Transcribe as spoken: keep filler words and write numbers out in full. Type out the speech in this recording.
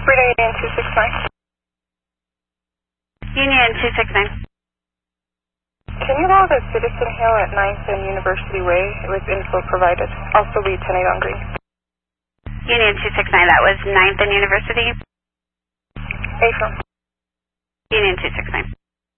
Operator Union two six nine. Union two six nine. Can you log a Citizen Hill at ninth and University Way with info provided? Also lead ten eight on green. Union two six nine, that was ninth and University? Affirm. Union two six nine.